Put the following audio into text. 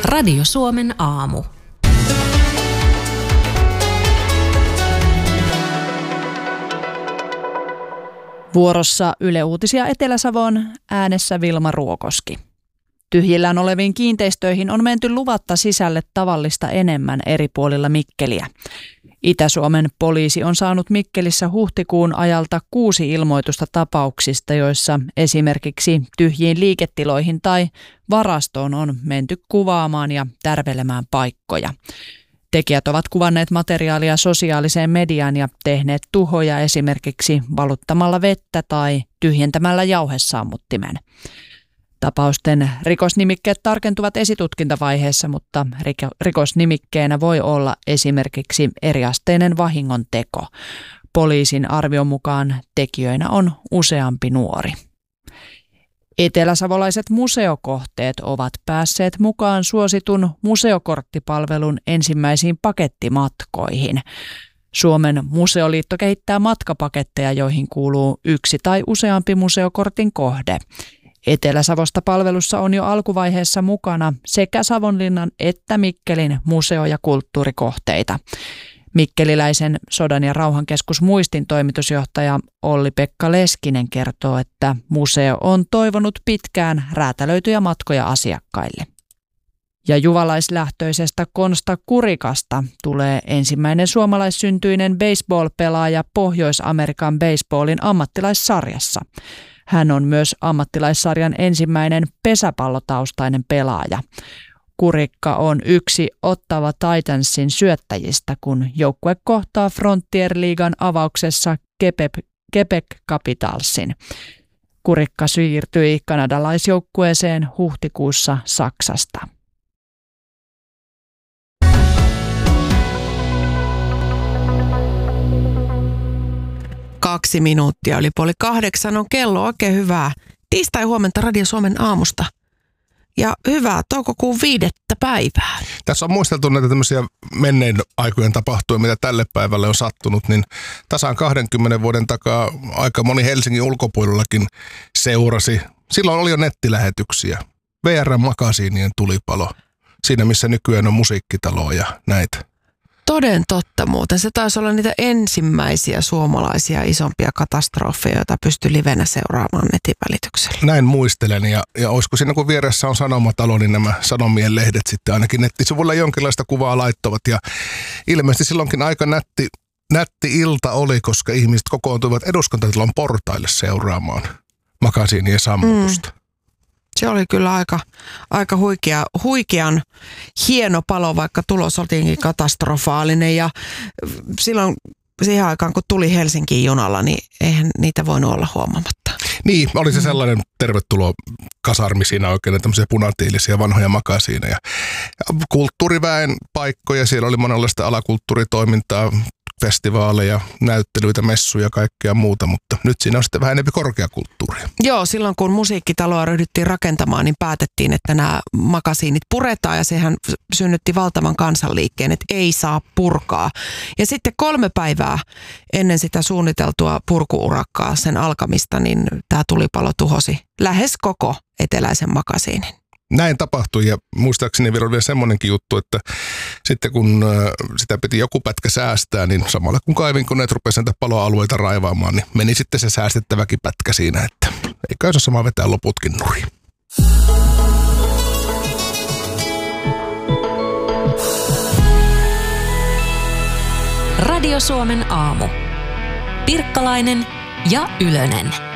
Radio Suomen aamu. Vuorossa Yle Uutisia Etelä-Savon, äänessä Vilma Ruokoski. Tyhjillään oleviin kiinteistöihin on menty luvatta sisälle tavallista enemmän eri puolilla Mikkeliä. Itä-Suomen poliisi on saanut Mikkelissä huhtikuun ajalta 6 ilmoitusta tapauksista, joissa esimerkiksi tyhjiin liiketiloihin tai varastoon on menty kuvaamaan ja tärvelemään paikkoja. Tekijät ovat kuvanneet materiaalia sosiaaliseen mediaan ja tehneet tuhoja esimerkiksi valuttamalla vettä tai tyhjentämällä jauhesammuttimen. Tapausten rikosnimikkeet tarkentuvat esitutkintavaiheessa, mutta rikosnimikkeenä voi olla esimerkiksi eriasteinen vahingonteko. Poliisin arvion mukaan tekijöinä on useampi nuori. Eteläsavolaiset museokohteet ovat päässeet mukaan suositun museokorttipalvelun ensimmäisiin pakettimatkoihin. Suomen museoliitto kehittää matkapaketteja, joihin kuuluu yksi tai useampi museokortin kohde. Etelä-Savosta palvelussa on jo alkuvaiheessa mukana sekä Savonlinnan että Mikkelin museo- ja kulttuurikohteita. Mikkeliläisen Sodan ja rauhankeskus Muistin toimitusjohtaja Olli-Pekka Leskinen kertoo, että museo on toivonut pitkään räätälöityjä matkoja asiakkaille. Ja juvalaislähtöisestä Konsta Kurikasta tulee ensimmäinen suomalaissyntyinen baseball-pelaaja Pohjois-Amerikan baseballin ammattilaissarjassa. Hän on myös ammattilaissarjan ensimmäinen pesäpallotaustainen pelaaja. Kurikka on yksi Ottawa Titansin syöttäjistä, kun joukkue kohtaa Frontier-liigan avauksessa Quebec Capitalsin. Kurikka siirtyi kanadalaisjoukkueeseen huhtikuussa Saksasta. Kaksi minuuttia yli 7:30 on kello. Oikein hyvää tiistai-huomenta Radio Suomen aamusta. Ja hyvää toukokuun 5. päivää. Tässä on muisteltu näitä tämmöisiä menneiden aikojen tapahtumia, mitä tälle päivälle on sattunut, niin tasan 20 vuoden takaa aika moni Helsingin ulkopuolellakin seurasi. Silloin oli jo nettilähetyksiä. VR-makasiinien tulipalo. Siinä, missä nykyään on musiikkitaloa ja näitä. Toden totta muuten. Se taisi olla niitä ensimmäisiä suomalaisia isompia katastrofeja, joita pystyi livenä seuraamaan netin välityksellä. Näin muistelen ja olisiko siinä kun vieressä on Sanomatalo, niin nämä Sanomien lehdet sitten ainakin nettisivuilla jonkinlaista kuvaa laittavat. Ja ilmeisesti silloinkin aika nätti ilta oli, koska ihmiset kokoontuivat Eduskuntatalon portaille seuraamaan makasiinien sammutusta. Se oli kyllä aika huikean hieno palo, vaikka tulos olikin katastrofaalinen. Ja silloin siihen aikaan, kun tuli Helsinkiin junalla, niin eihän niitä voinut olla huomaamatta. Niin, oli se sellainen tervetulo kasarmi siinä oikein, tämmöisiä punatiilisia vanhoja makasiineja. Kulttuuriväen paikkoja, siellä oli monenlaista alakulttuuritoimintaa, festivaaleja, näyttelyitä, messuja ja kaikkea muuta, mutta nyt siinä on sitten vähän enemmän korkeakulttuuria. Joo, silloin kun musiikkitaloa ryhdyttiin rakentamaan, niin päätettiin, että nämä makasiinit puretaan ja sehän synnytti valtavan kansanliikkeen, että ei saa purkaa. Ja sitten 3 päivää ennen sitä suunniteltua purkuurakkaa, sen alkamista, niin tämä tulipalo tuhosi lähes koko eteläisen makasiinin. Näin tapahtui ja muistaakseni vielä oli semmoinenkin juttu, että sitten kun sitä piti joku pätkä säästää, niin samalla kun kaivinkoneet rupesivat näitä paloalueita raivaamaan, niin meni sitten se säästettäväkin pätkä siinä, että eikä se sama vetää loputkin nurin. Radio Suomen aamu. Pirkkalainen ja Ylönen.